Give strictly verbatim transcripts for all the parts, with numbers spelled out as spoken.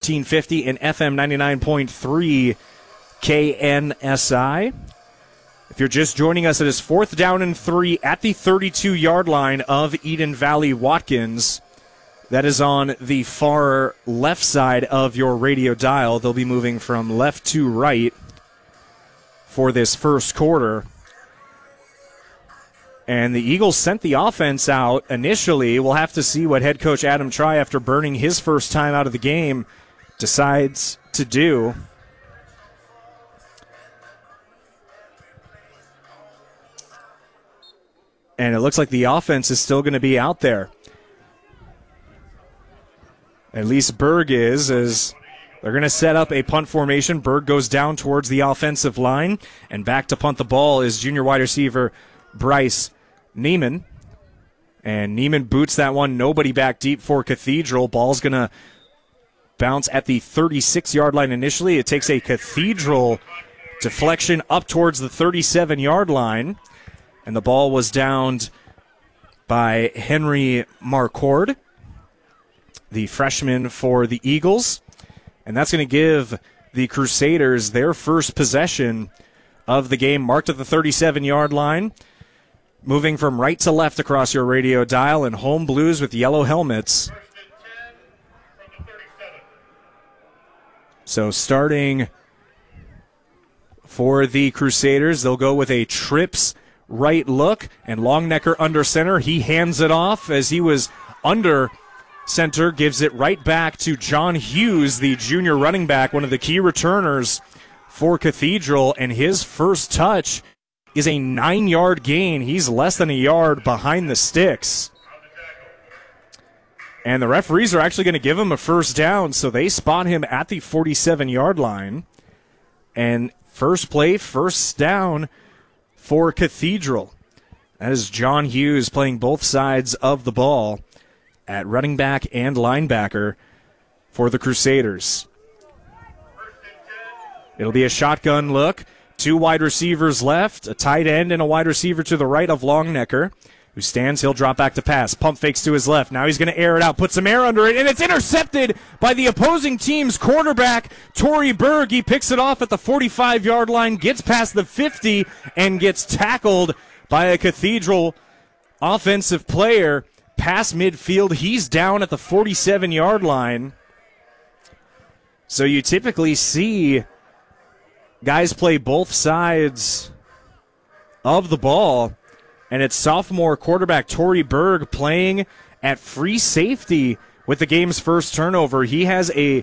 fourteen fifty and F M ninety-nine point three K N S I. If you're just joining us, it is fourth down and three at the thirty-two-yard line of Eden Valley Watkins. That is on the far left side of your radio dial. They'll be moving from left to right for this first quarter. And the Eagles sent the offense out initially. We'll have to see what head coach Adam Try, after burning his first time out of the game, decides to do. And it looks like the offense is still going to be out there. At least Berg is, as they're going to set up a punt formation. Berg goes down towards the offensive line, and back to punt the ball is junior wide receiver Bryce Neiman. And Neiman boots that one. Nobody back deep for Cathedral. Ball's going to bounce at the thirty-six-yard line initially. It takes a Cathedral deflection up towards the thirty-seven-yard line. And the ball was downed by Henry Marcord, the freshman for the Eagles. And that's going to give the Crusaders their first possession of the game, marked at the thirty-seven-yard line. Moving from right to left across your radio dial, and home blues with yellow helmets. So starting for the Crusaders, they'll go with a trips right look, and Longnecker under center. He hands it off as he was under center, gives it right back to John Hughes, the junior running back, one of the key returners for Cathedral, and his first touch is a nine-yard gain. He's less than a yard behind the sticks. And the referees are actually going to give him a first down, so they spot him at the forty-seven-yard line. And first play, first down for Cathedral. That is John Hughes playing both sides of the ball at running back and linebacker for the Crusaders. It'll be a shotgun look. Two wide receivers left, a tight end and a wide receiver to the right of Longnecker, who stands. He'll drop back to pass. Pump fakes to his left. Now he's going to air it out, put some air under it, and it's intercepted by the opposing team's quarterback, Torrey Berg. He picks it off at the forty-five-yard line, gets past the fifty, and gets tackled by a Cathedral offensive player past midfield. He's down at the forty-seven-yard line. So you typically see guys play both sides of the ball, and it's sophomore quarterback Torrey Berg playing at free safety with the game's first turnover. He has a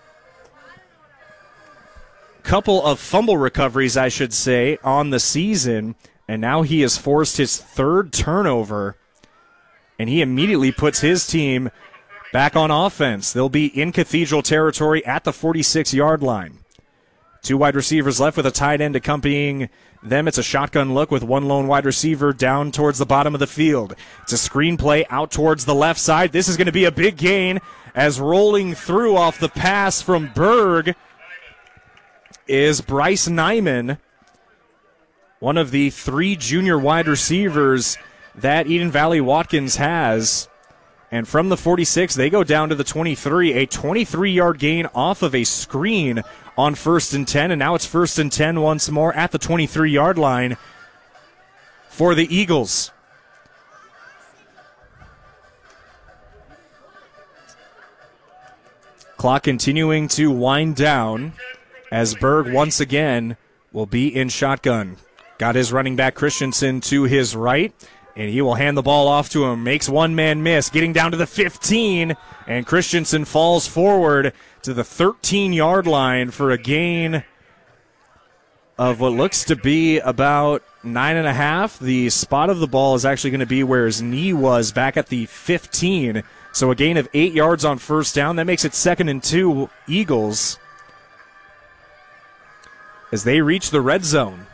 couple of fumble recoveries, I should say, on the season, and now he has forced his third turnover, and he immediately puts his team back on offense. They'll be in Cathedral territory at the forty-six-yard line. Two wide receivers left with a tight end accompanying them. It's a shotgun look with one lone wide receiver down towards the bottom of the field. It's a screen play out towards the left side. This is going to be a big gain, as rolling through off the pass from Berg is Bryce Nyman, one of the three junior wide receivers that Eden Valley Watkins has. And from the forty-six, they go down to the twenty-three, a twenty-three-yard gain off of a screen on first and ten, and now it's first and ten once more at the twenty-three-yard line for the Eagles. Clock continuing to wind down as Berg once again will be in shotgun. Got his running back Christensen to his right, and he will hand the ball off to him. Makes one man miss, getting down to the fifteen, and Christensen falls forward to the thirteen-yard line for a gain of what looks to be about nine and a half. The spot of the ball is actually going to be where his knee was, back at the fifteen. So a gain of eight yards on first down. That makes it second and two Eagles as they reach the red zone.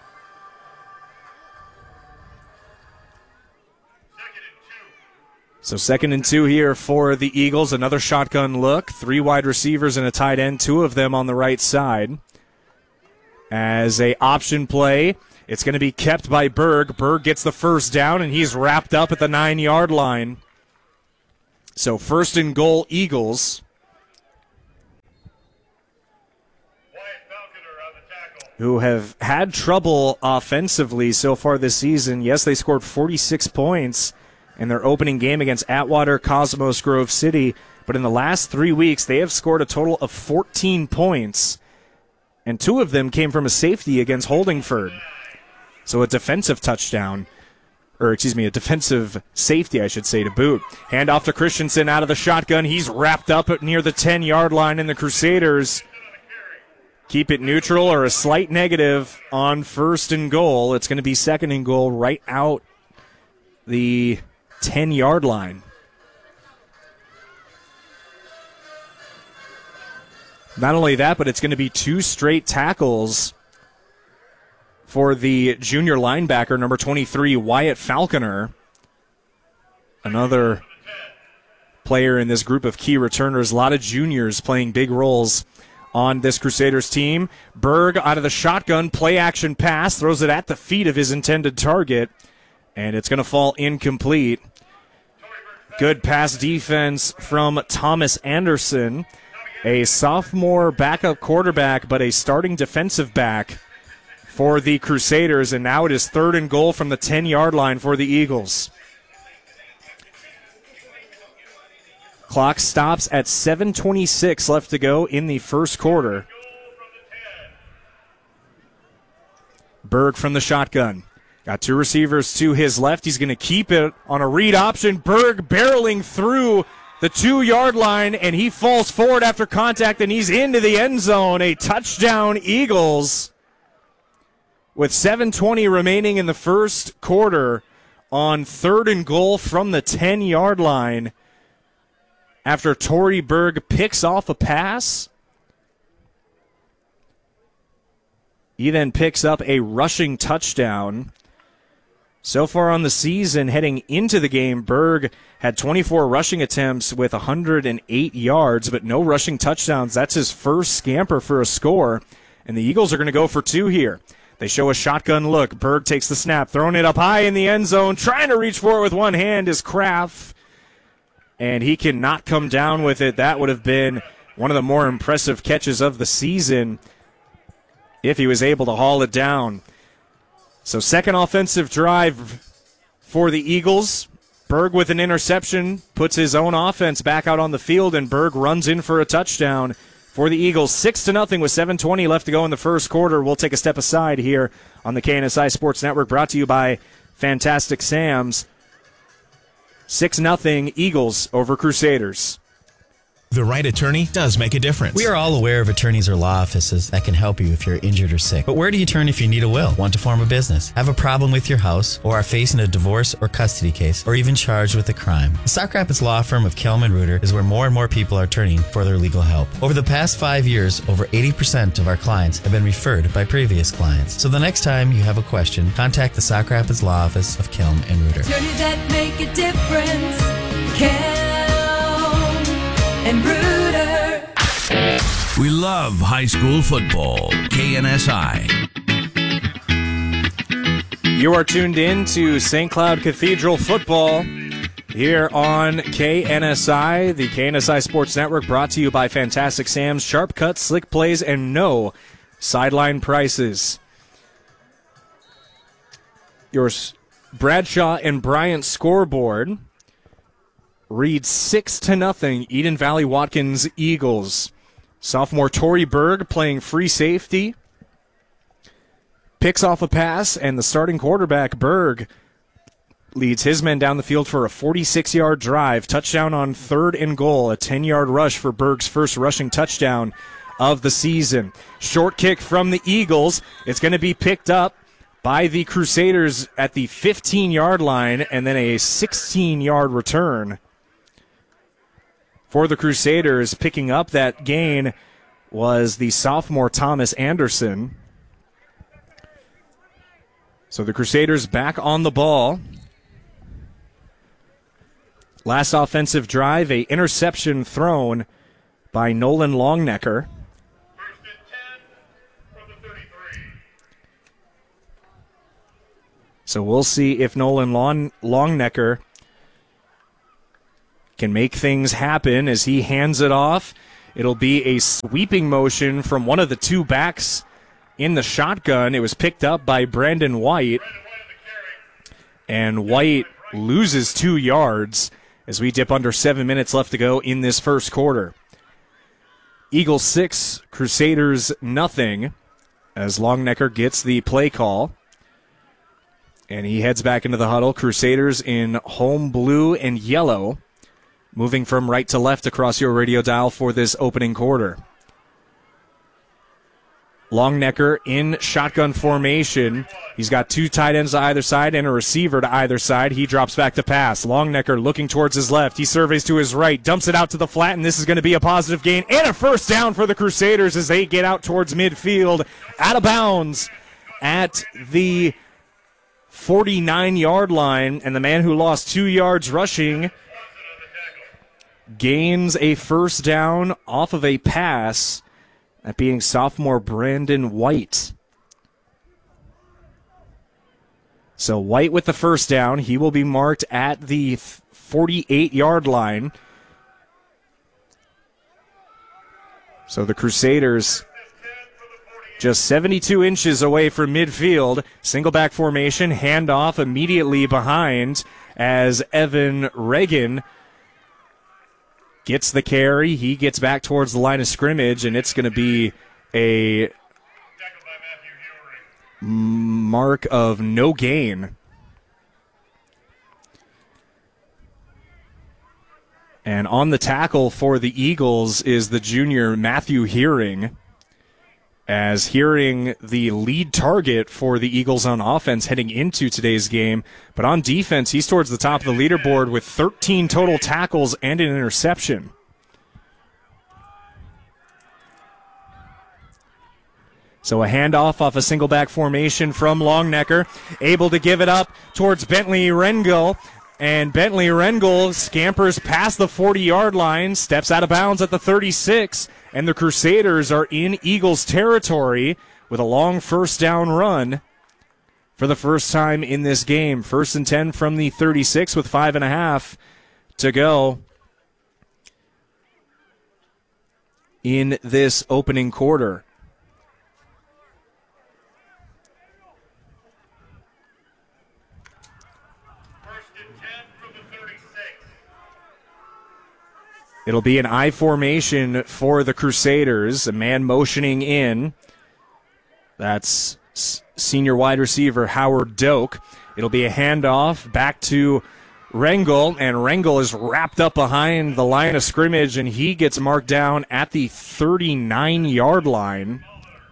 So second and two here for the Eagles. Another shotgun look. Three wide receivers and a tight end, two of them on the right side. As a option play, it's going to be kept by Berg. Berg gets the first down, and he's wrapped up at the nine-yard line. So first and goal, Eagles. who have had trouble offensively so far this season. Yes, they scored forty-six points in their opening game against Atwater Cosmos Grove City, but in the last three weeks, they have scored a total of fourteen points, and two of them came from a safety against Holdingford. So a defensive touchdown, or excuse me, a defensive safety, I should say, to boot. Hand off to Christensen out of the shotgun. He's wrapped up at near the ten-yard line, and the Crusaders keep it neutral or a slight negative on first and goal. It's going to be second and goal right out the ten-yard line. Not only that, but it's going to be two straight tackles for the junior linebacker, number twenty-three, Wyatt Falconer. Another player in this group of key returners. A lot of juniors playing big roles on this Crusaders team. Berg out of the shotgun, play action pass, throws it at the feet of his intended target, and it's going to fall incomplete. Good pass defense from Thomas Anderson, a sophomore backup quarterback, but a starting defensive back for the Crusaders, and now it is third and goal from the ten-yard line for the Eagles. Clock stops at seven twenty-six left to go in the first quarter. Berg from the shotgun. Got two receivers to his left. He's going to keep it on a read option. Berg barreling through the two-yard line, and he falls forward after contact, and he's into the end zone. A touchdown, Eagles. With seven twenty remaining in the first quarter on third and goal from the ten-yard line after Torrey Berg picks off a pass. He then picks up a rushing touchdown. So far on the season, heading into the game, Berg had twenty-four rushing attempts with one hundred eight yards, but no rushing touchdowns. That's his first scamper for a score, and the Eagles are going to go for two here. They show a shotgun look. Berg takes the snap, throwing it up high in the end zone, trying to reach for it with one hand is Kraft, and he cannot come down with it. That would have been one of the more impressive catches of the season if he was able to haul it down. So second offensive drive for the Eagles. Berg with an interception puts his own offense back out on the field, and Berg runs in for a touchdown for the Eagles. Six to nothing with seven twenty left to go in the first quarter. We'll take a step aside here on the K N S I Sports Network, brought to you by Fantastic Sam's. Six nothing Eagles over Crusaders. The right attorney does make a difference. We are all aware of attorneys or law offices that can help you if you're injured or sick. But where do you turn if you need a will, want to form a business, have a problem with your house, or are facing a divorce or custody case, or even charged with a crime? The Sauk Rapids law firm of Kelm and Reuter is where more and more people are turning for their legal help. Over the past five years, over eighty percent of our clients have been referred by previous clients. So the next time you have a question, contact the Sauk Rapids law office of Kelm and Reuter. Attorneys that make a difference. Kelm and Reuter. We love high school football. K N S I. You are tuned in to Saint Cloud Cathedral football here on K N S I, the K N S I Sports Network, brought to you by Fantastic Sam's, sharp cuts, slick plays, and no sideline prices. Your Bradshaw and Bryant scoreboard reads six to nothing. Eden Valley Watkins Eagles. Sophomore Torrey Berg playing free safety. Picks off a pass, and the starting quarterback, Berg, leads his men down the field for a forty-six-yard drive. Touchdown on third and goal. A ten-yard rush for Berg's first rushing touchdown of the season. Short kick from the Eagles. It's going to be picked up by the Crusaders at the fifteen-yard line, and then a sixteen-yard return for the Crusaders. Picking up that gain was the sophomore Thomas Anderson. So the Crusaders back on the ball. Last offensive drive, a interception thrown by Nolan Longnecker. First and ten from the thirty-three. So we'll see if Nolan Long- Longnecker can make things happen as he hands it off. It'll be a sweeping motion from one of the two backs in the shotgun. It was picked up by Brandon White, and White loses two yards as we dip under seven minutes left to go in this first quarter. Eagles six, Crusaders nothing, as Longnecker gets the play call. And he heads back into the huddle. Crusaders in home blue and yellow, moving from right to left across your radio dial for this opening quarter. Longnecker in shotgun formation. He's got two tight ends to either side and a receiver to either side. He drops back to pass. Longnecker looking towards his left. He surveys to his right, dumps it out to the flat, and this is going to be a positive gain and a first down for the Crusaders as they get out towards midfield, out of bounds at the forty-nine-yard line, and the man who lost two yards rushing gains a first down off of a pass, that being sophomore Brandon White. So White with the first down. He will be marked at the forty-eight-yard line. So the Crusaders just seventy-two inches away from midfield. Single back formation, handoff immediately behind as Evan Reagan gets the carry. He gets back towards the line of scrimmage, and it's going to be a mark of no gain. And on the tackle for the Eagles is the junior Matthew Hearing, as Hearing, the lead target for the Eagles on offense heading into today's game. But on defense, he's towards the top of the leaderboard with thirteen total tackles and an interception. So a handoff off a single back formation from Longnecker, able to give it up towards Bentley Rengel. And Bentley Rengel scampers past the forty-yard line, steps out of bounds at the thirty-six, and the Crusaders are in Eagles territory with a long first down run for the first time in this game. First and ten from the thirty-six with five and a half to go in this opening quarter. It'll be an I formation for the Crusaders, a man motioning in. That's senior wide receiver Howard Doak. It'll be a handoff back to Rengel, and Rengel is wrapped up behind the line of scrimmage, and he gets marked down at the thirty-nine-yard line.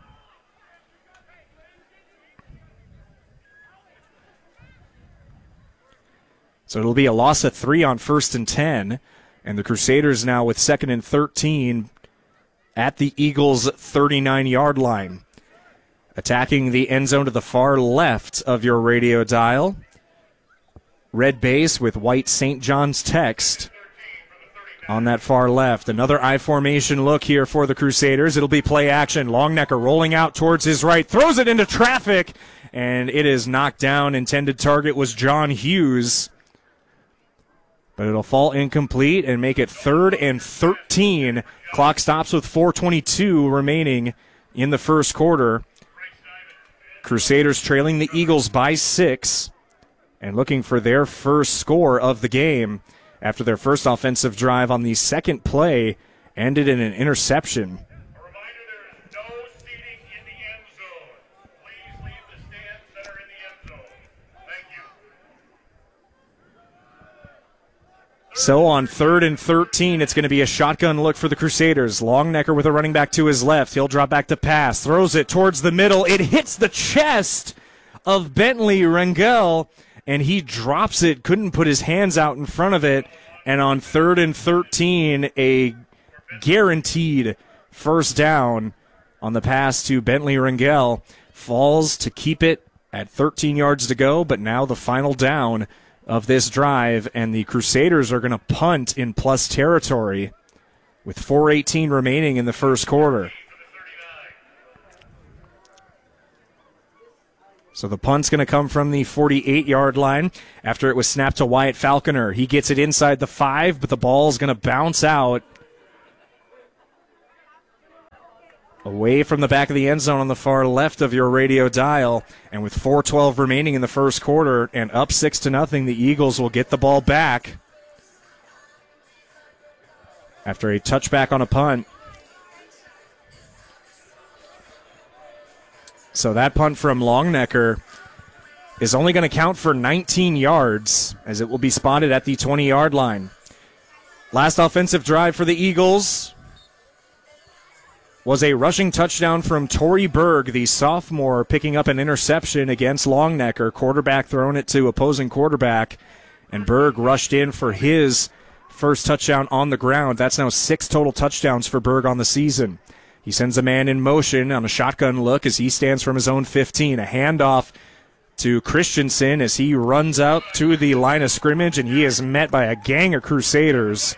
So it'll be a loss of three on first and ten. And the Crusaders now with second and thirteen at the Eagles' thirty-nine-yard line. Attacking the end zone to the far left of your radio dial. Red base with white Saint John's text on that far left. Another I formation look here for the Crusaders. It'll be play action. Longnecker rolling out towards his right. Throws it into traffic, and it is knocked down. Intended target was John Hughes. But it'll fall incomplete and make it third and thirteen. Clock stops with four twenty-two remaining in the first quarter. Crusaders trailing the Eagles by six and looking for their first score of the game after their first offensive drive on the second play ended in an interception. A reminder, there is no seating in the end zone. Please leave the stands that are in the end zone. Thank you. So on third and thirteen, it's going to be a shotgun look for the Crusaders. Longnecker with a running back to his left. He'll drop back to pass. Throws it towards the middle. It hits the chest of Bentley Rengel, and he drops it. Couldn't put his hands out in front of it. And on third and thirteen, a guaranteed first down on the pass to Bentley Rengel. Falls to keep it at thirteen yards to go, but now the final down of this drive, and the Crusaders are going to punt in plus territory with four eighteen remaining in the first quarter. So the punt's going to come from the forty-eight-yard line after it was snapped to Wyatt Falconer. He gets it inside the five, but the ball's going to bounce out away from the back of the end zone on the far left of your radio dial. And with four twelve remaining in the first quarter and up six to nothing, the Eagles will get the ball back after a touchback on a punt. So that punt from Longnecker is only going to count for nineteen yards, as it will be spotted at the twenty-yard line. Last offensive drive for the Eagles was a rushing touchdown from Tory Berg, the sophomore, picking up an interception against Longnecker. Quarterback throwing it to opposing quarterback, and Berg rushed in for his first touchdown on the ground. That's now six total touchdowns for Berg on the season. He sends a man in motion on a shotgun look as he stands from his own fifteen. A handoff to Christensen as he runs out to the line of scrimmage, and he is met by a gang of Crusaders.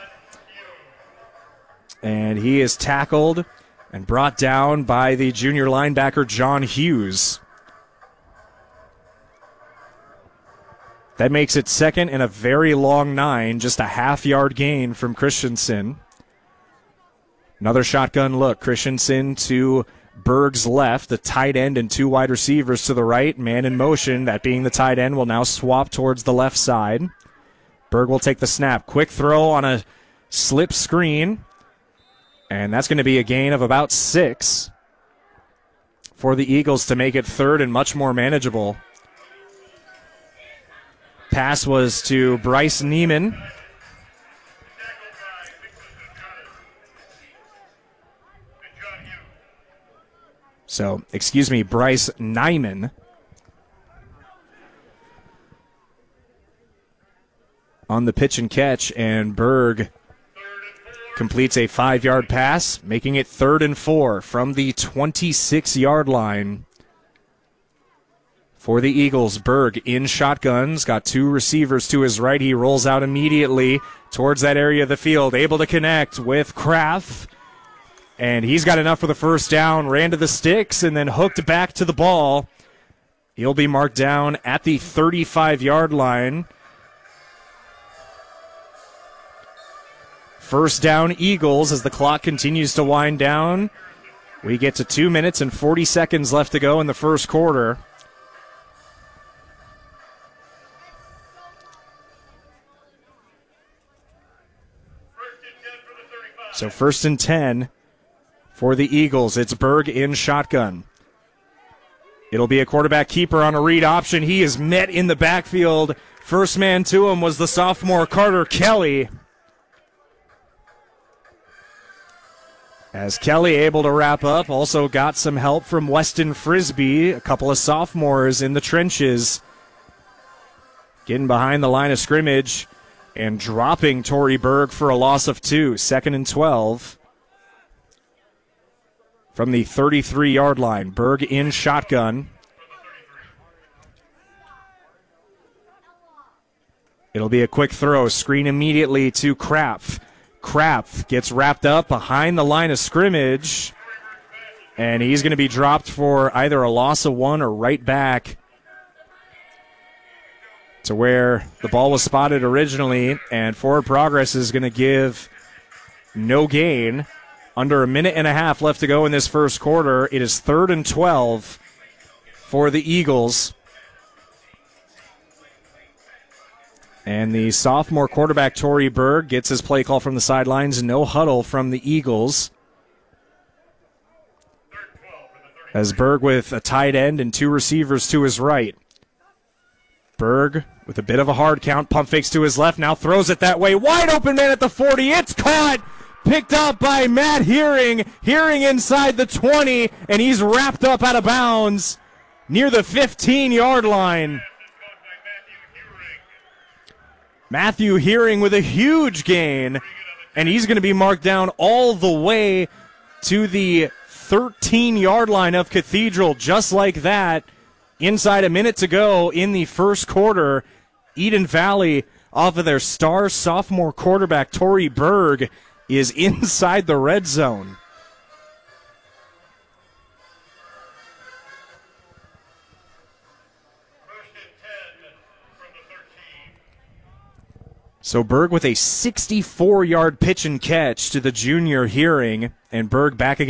And he is tackled and brought down by the junior linebacker John Hughes. That makes it second and a very long nine, just a half-yard gain from Christensen. Another shotgun look. Christensen to Berg's left, the tight end and two wide receivers to the right. Man in motion, that being the tight end, will now swap towards the left side. Berg will take the snap. Quick throw on a slip screen. And that's going to be a gain of about six for the Eagles to make it third and much more manageable. Pass was to Bryce Neiman. So, excuse me, Bryce Nyman. On the pitch and catch, and Berg completes a five-yard pass, making it third and four from the twenty-six-yard line. For the Eagles, Berg in shotguns, got two receivers to his right. He rolls out immediately towards that area of the field, able to connect with Kraft. And he's got enough for the first down, ran to the sticks, and then hooked back to the ball. He'll be marked down at the thirty-five-yard line. First down, Eagles, as the clock continues to wind down. We get to two minutes and forty seconds left to go in the first quarter. So first and ten for the Eagles. It's Berg in shotgun. It'll be a quarterback keeper on a read option. He is met in the backfield. First man to him was the sophomore Carter Kelly. As Kelly able to wrap up, also got some help from Weston Frisbee, a couple of sophomores in the trenches, getting behind the line of scrimmage and dropping Tory Berg for a loss of two. Second and twelve from the thirty-three-yard line. Berg in shotgun. It'll be a quick throw. Screen immediately to Krapf. Krapf gets wrapped up behind the line of scrimmage, and he's going to be dropped for either a loss of one or right back to where the ball was spotted originally, and forward progress is going to give no gain. Under a minute and a half left to go in this first quarter. It is third and twelve for the Eagles. And the sophomore quarterback, Tory Berg, gets his play call from the sidelines. No huddle from the Eagles. As Berg with a tight end and two receivers to his right. Berg with a bit of a hard count. Pump fakes to his left. Now throws it that way. Wide open man at the forty. It's caught. Picked up by Matt Hearing. Hearing inside the twenty. And he's wrapped up out of bounds near the fifteen-yard line. Matthew Hearing with a huge gain, and he's going to be marked down all the way to the thirteen-yard line of Cathedral, just like that. Inside a minute to go in the first quarter, Eden Valley, off of their star sophomore quarterback, Tory Berg, is inside the red zone. So Berg with a sixty-four-yard pitch and catch to the junior Hearing, and Berg back again.